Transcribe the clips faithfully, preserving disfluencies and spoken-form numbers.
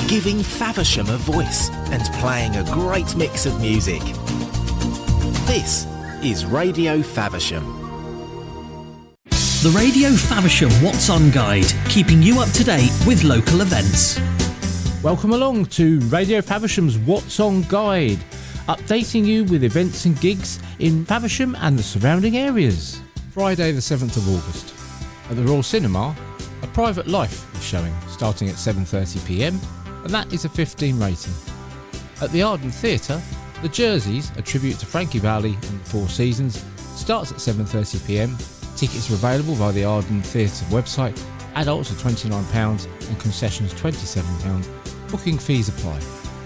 giving Faversham a voice and playing a great mix of music. This is Radio Faversham. The Radio Faversham What's On Guide, keeping you up to date with local events. Welcome along to Radio Faversham's What's On Guide, updating you with events and gigs in Faversham and the surrounding areas. Friday the seventh of August. At the Royal Cinema, A Private Life is showing, starting at seven thirty p m, and that is a fifteen rating. At the Arden Theatre, The Jerseys, a tribute to Frankie Valli and the Four Seasons, starts at seven thirty p m. Tickets are available via the Arden Theatre website. Adults are twenty-nine pounds and concessions twenty-seven pounds. Booking fees apply.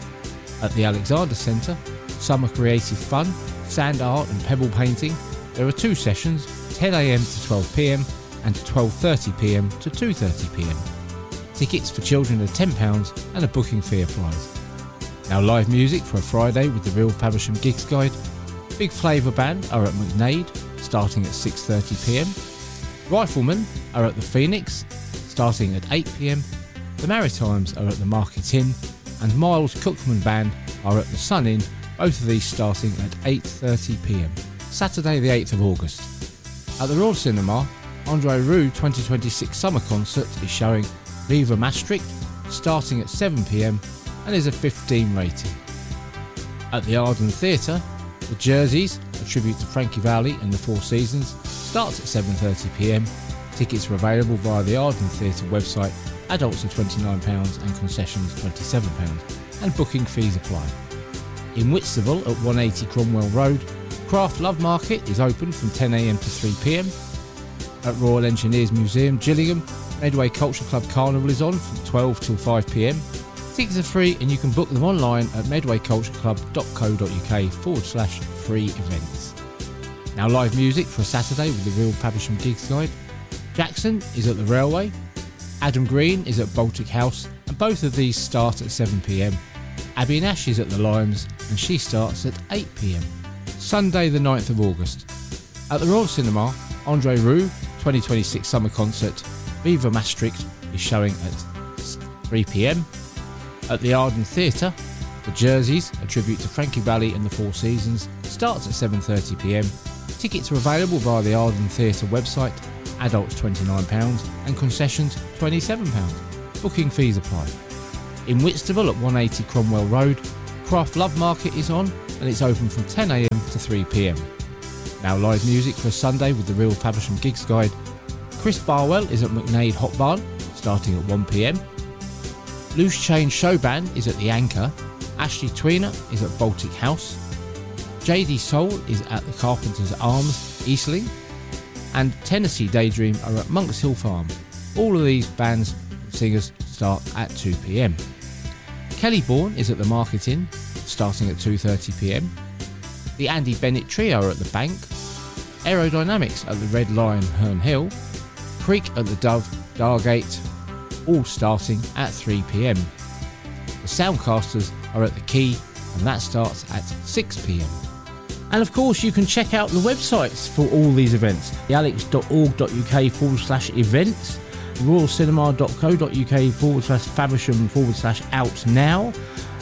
At the Alexander Centre, Summer Creative Fun, Sand Art and Pebble Painting, there are two sessions, ten a m to twelve p m and twelve thirty p m to two thirty p m. Tickets for children are ten pounds and a booking fee applies. Now live music for a Friday with the Real Faversham Gigs Guide. Big Flavour Band are at McNade, starting at six thirty p m. Riflemen are at the Phoenix, starting at eight p m. The Maritimes are at the Market Inn, and Miles Cookman Band are at the Sun Inn, both of these starting at eight thirty p m. Saturday the eighth of August. At the Royal Cinema, Andre Roux twenty twenty-six Summer Concert is showing Viva Maastricht, starting at seven p m and is a fifteen rating. At the Arden Theatre, The Jerseys, a tribute to Frankie Valli and the Four Seasons, starts at seven thirty p m. Tickets are available via the Arden Theatre website. Adults are twenty-nine pounds and concessions twenty-seven pounds, and booking fees apply. In Whitstable at one eighty Cromwell Road, Craft Love Market is open from ten a m to three p m. At Royal Engineers Museum, Gillingham, Medway Culture Club Carnival is on from twelve till five p m. Tickets are free and you can book them online at medwaycultureclub.co.uk forward slash free events. Now live music for a Saturday with the Real Faversham Gigs Guide. Jackson is at the Railway, Adam Green is at Baltic House, and both of these start at seven p m. Abby and Ash is at the Limes and she starts at eight p m. Sunday the ninth of August. At the Royal Cinema, Andre Roux twenty twenty-six Summer Concert Viva Maastricht is showing at three p m. At the Arden Theatre, The Jerseys, a tribute to Frankie Valli and the Four Seasons, starts at seven thirty p m. Tickets are available via the Arden Theatre website. Adults twenty-nine pounds and concessions twenty-seven pounds. Booking fees apply. In Whitstable at one eighty Cromwell Road, Craft Love Market is on and it's open from ten a m to three p m. Now live music for a Sunday with the Real Faversham Gigs Guide. Chris Barwell is at McNade Hot Barn, starting at one p m. Loose Change Show Band is at the Anchor. Ashley Tweener is at Baltic House. J D Soul is at the Carpenter's Arms, Eastling. And Tennessee Daydream are at Monks Hill Farm. All of these bands and singers start at two p m. Kelly Bourne is at the Market Inn, starting at two thirty p m. The Andy Bennett Trio are at the Bank. Aerodynamics at the Red Lion, Herne Hill. Creek at the Dove, Dargate, all starting at three p m. The Soundcasters are at the Quay, and that starts at six p m. And of course you can check out the websites for all these events. the alex.org.uk forward slash events, royalcinema.co.uk forward slash faversham forward slash out now,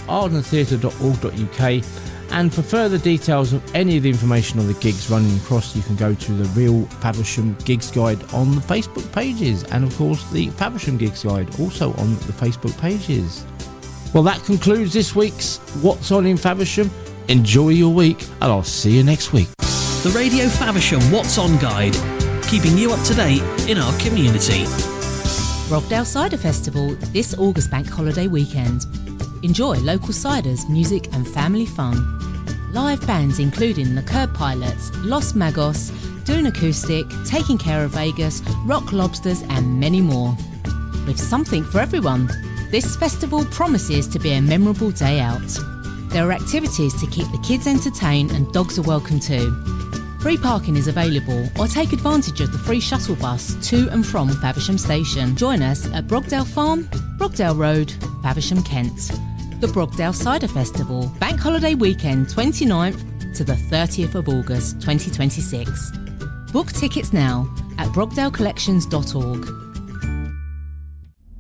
ardentheatre.org.uk, and for further details of any of the information on the gigs running across, you can go to the Real Faversham Gigs Guide on the Facebook pages, and of course the Faversham Gigs Guide also on the Facebook pages. Well, that concludes this week's What's On in Faversham. Enjoy your week, and I'll see you next week. The Radio Faversham What's On Guide, keeping you up to date in our community. Brogdale Cider Festival this August bank holiday weekend. Enjoy local ciders, music and family fun. Live bands including the Curb Pilots, Los Magos, Dune Acoustic, Taking Care of Vegas, Rock Lobsters and many more. With something for everyone, this festival promises to be a memorable day out. There are activities to keep the kids entertained and dogs are welcome too. Free parking is available, or take advantage of the free shuttle bus to and from Faversham Station. Join us at Brogdale Farm, Brogdale Road, Faversham, Kent. The Brogdale Cider Festival, bank holiday weekend twenty-ninth to the thirtieth of August twenty twenty-six. Book tickets now at brogdale collections dot org.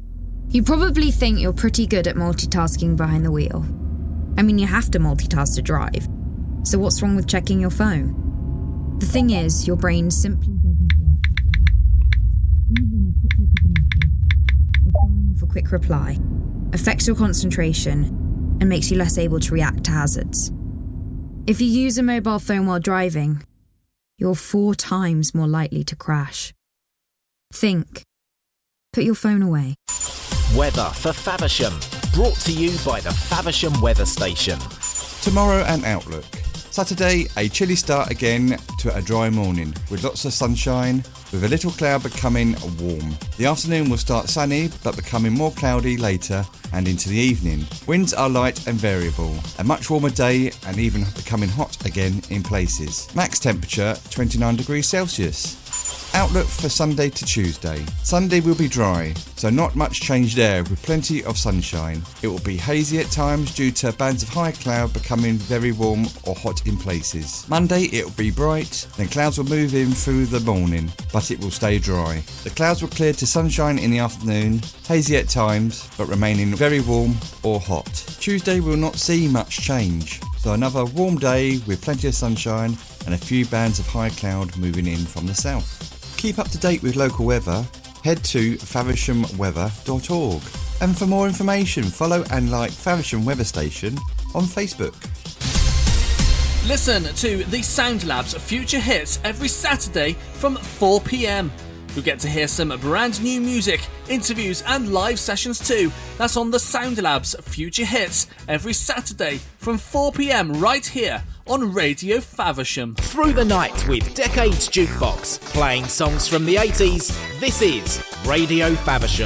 You probably think you're pretty good at multitasking behind the wheel. I mean, you have to multitask to drive. So what's wrong with checking your phone? The thing is, your brain simply doesn't work that way. Even a quick look at a message, or firing off a quick reply, affects your concentration and makes you less able to react to hazards. If you use a mobile phone while driving, you're four times more likely to crash. Think. Put your phone away. Weather for Faversham, brought to you by the Faversham Weather Station. Tomorrow and outlook. Saturday, a chilly start again to a dry morning, with lots of sunshine, with a little cloud becoming warm. The afternoon will start sunny, but becoming more cloudy later and into the evening. Winds are light and variable. A much warmer day and even becoming hot again in places. Max temperature twenty-nine degrees Celsius. Outlook for Sunday to Tuesday. Sunday will be dry, so not much change there, with plenty of sunshine. It will be hazy at times due to bands of high cloud becoming very warm or hot in places. Monday it will be bright, then clouds will move in through the morning, but it will stay dry. The clouds will clear to sunshine in the afternoon, hazy at times, but remaining very warm or hot. Tuesday will not see much change, so another warm day with plenty of sunshine and a few bands of high cloud moving in from the south. Keep up to date with local weather, head to faversham weather dot org. And for more information, follow and like Faversham Weather Station on Facebook. Listen to the Sound Labs Future Hits every Saturday from four p.m. You'll get to hear some brand new music, interviews and live sessions too. That's on the Sound Labs Future Hits every Saturday from four p.m. right here on Radio Faversham. Through the night with Decades Jukebox, playing songs from the eighties, this is Radio Faversham.